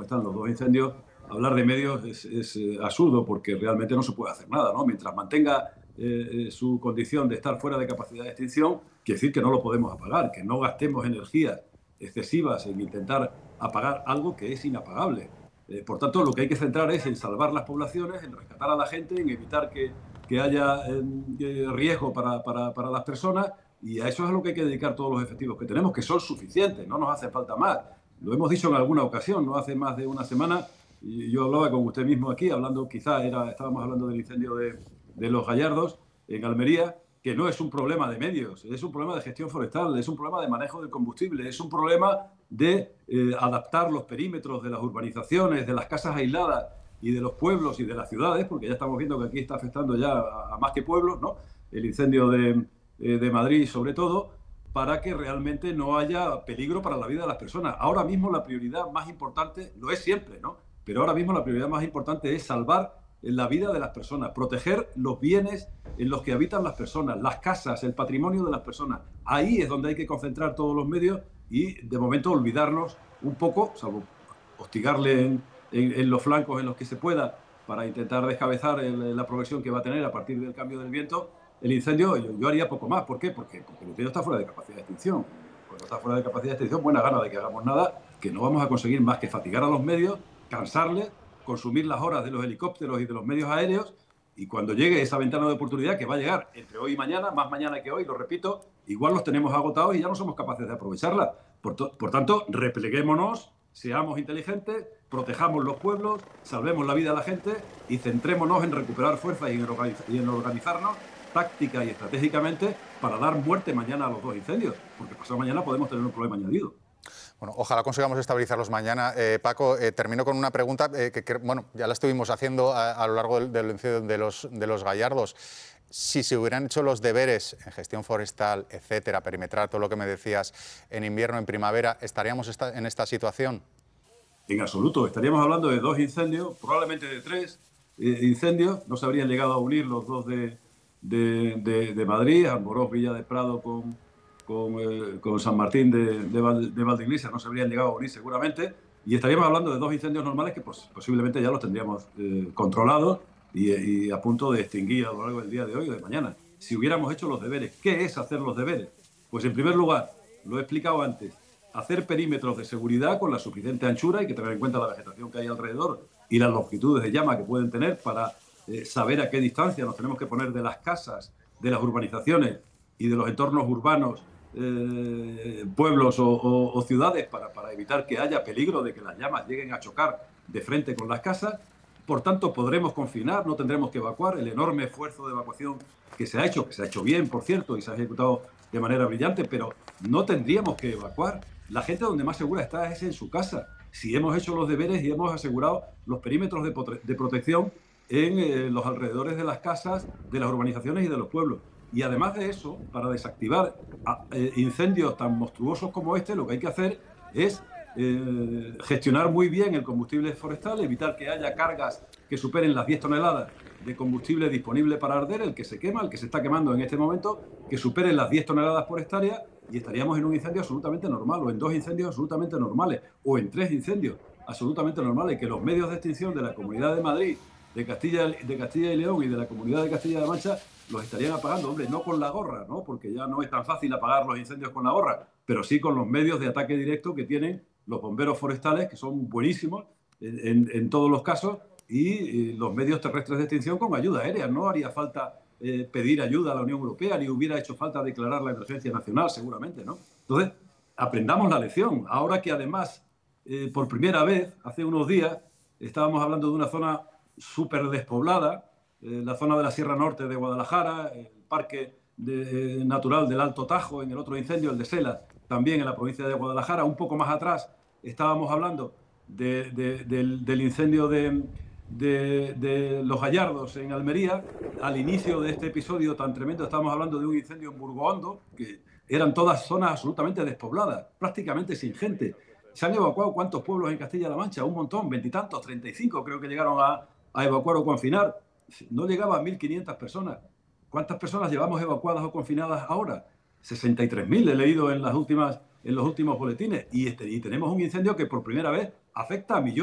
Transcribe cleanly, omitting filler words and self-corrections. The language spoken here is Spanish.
están los dos incendios, hablar de medios es absurdo porque realmente no se puede hacer nada, ¿no? Mientras mantenga su condición de estar fuera de capacidad de extinción, quiere decir que no lo podemos apagar, que no gastemos energías excesivas en intentar apagar algo que es inapagable. Por tanto, lo que hay que centrar es en salvar las poblaciones, en rescatar a la gente, en evitar que haya riesgo para las personas, y a eso es a lo que hay que dedicar todos los efectivos que tenemos, que son suficientes, no nos hace falta más. Lo hemos dicho en alguna ocasión, no hace más de una semana, y yo hablaba con usted mismo aquí, hablando, estábamos hablando del incendio de Los Gallardos, en Almería, que no es un problema de medios, es un problema de gestión forestal, es un problema de manejo del combustible, es un problema de adaptar los perímetros de las urbanizaciones, de las casas aisladas y de los pueblos y de las ciudades, porque ya estamos viendo que aquí está afectando ya a más que pueblos, ¿no? El incendio de Madrid sobre todo, para que realmente no haya peligro para la vida de las personas. Ahora mismo la prioridad más importante, lo es siempre, ¿no? Pero ahora mismo la prioridad más importante es salvar la vida de las personas, proteger los bienes en los que habitan las personas, las casas, el patrimonio de las personas. Ahí es donde hay que concentrar todos los medios y, de momento, olvidarnos un poco, salvo hostigarle en los flancos en los que se pueda para intentar descabezar la progresión que va a tener a partir del cambio del viento, el incendio. Yo haría poco más. ¿Por qué? Porque el incendio está fuera de capacidad de extinción. Cuando está fuera de capacidad de extinción, buena gana de que hagamos nada, que no vamos a conseguir más que fatigar a los medios, cansarles, consumir las horas de los helicópteros y de los medios aéreos, y cuando llegue esa ventana de oportunidad, que va a llegar entre hoy y mañana, más mañana que hoy, lo repito, igual los tenemos agotados y ya no somos capaces de aprovecharla. Por tanto, repleguémonos, seamos inteligentes, protejamos los pueblos, salvemos la vida de la gente y centrémonos en recuperar fuerzas y en organizarnos táctica y estratégicamente para dar muerte mañana a los dos incendios, porque pasado mañana podemos tener un problema añadido. Bueno, ojalá consigamos estabilizarlos mañana. Paco, termino con una pregunta bueno, ya la estuvimos haciendo a lo largo del incendio de los Gallardos. Si se hubieran hecho los deberes en gestión forestal, etcétera, perimetral, todo lo que me decías, en invierno, en primavera, ¿estaríamos en esta situación? En absoluto. Estaríamos hablando de dos incendios, probablemente de tres incendios. No se habrían llegado a unir los dos de Madrid, Amorós, Villa de Prado con San Martín de Valdeiglesia. No se habrían llegado a unir seguramente. Y estaríamos hablando de dos incendios normales que posiblemente ya los tendríamos controlados y a punto de extinguir a lo largo del día de hoy o de mañana. Si hubiéramos hecho los deberes. ¿Qué es hacer los deberes? Pues en primer lugar, lo he explicado antes, hacer perímetros de seguridad con la suficiente anchura. Hay que tener en cuenta la vegetación que hay alrededor y las longitudes de llama que pueden tener para saber a qué distancia nos tenemos que poner de las casas, de las urbanizaciones y de los entornos urbanos, pueblos o ciudades, para evitar que haya peligro de que las llamas lleguen a chocar de frente con las casas. Por tanto, podremos confinar, no tendremos que evacuar. El enorme esfuerzo de evacuación que se ha hecho bien, por cierto, y se ha ejecutado de manera brillante, pero no tendríamos que evacuar. La gente donde más segura está es en su casa. Si hemos hecho los deberes y hemos asegurado los perímetros de protección en los alrededores de las casas, de las urbanizaciones y de los pueblos. Y además de eso, para desactivar incendios tan monstruosos como este, lo que hay que hacer es gestionar muy bien el combustible forestal, evitar que haya cargas que superen las 10 toneladas de combustible disponible para arder, el que se quema, el que se está quemando en este momento, que superen las 10 toneladas por hectárea, y estaríamos en un incendio absolutamente normal, o en dos incendios absolutamente normales, o en tres incendios absolutamente normales, que los medios de extinción de la Comunidad de Madrid, de Castilla y León y de la Comunidad de Castilla-La Mancha los estarían apagando. Hombre, no con la gorra, ¿no? Porque ya no es tan fácil apagar los incendios con la gorra, pero sí con los medios de ataque directo que tienen los bomberos forestales, que son buenísimos en todos los casos, y los medios terrestres de extinción con ayuda aérea. No haría falta pedir ayuda a la Unión Europea, ni hubiera hecho falta declarar la emergencia nacional, seguramente, ¿no? Entonces, aprendamos la lección. Ahora que además, por primera vez, hace unos días, estábamos hablando de una zona súper despoblada, la zona de la Sierra Norte de Guadalajara, el Parque Natural del Alto Tajo, en el otro incendio, el de Sela, también en la provincia de Guadalajara. Un poco más atrás estábamos hablando del incendio de Los Gallardos en Almería. Al inicio de este episodio tan tremendo estábamos hablando de un incendio en Burgoondo, que eran todas zonas absolutamente despobladas, prácticamente sin gente. ¿Se han evacuado cuántos pueblos en Castilla-La Mancha? Un montón, veintitantos, 35 creo que llegaron a evacuar o confinar. No llegaba a 1.500 personas. ¿Cuántas personas llevamos evacuadas o confinadas ahora? 63.000 he leído en los últimos boletines. Y tenemos un incendio que por primera vez afecta a millones